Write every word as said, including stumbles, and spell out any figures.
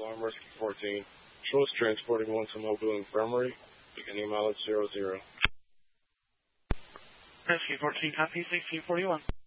Alarm Rescue fourteen. Patrol is transporting one to Mobile Infirmary, beginning mileage zero zero. Rescue fourteen, copy sixteen forty-one.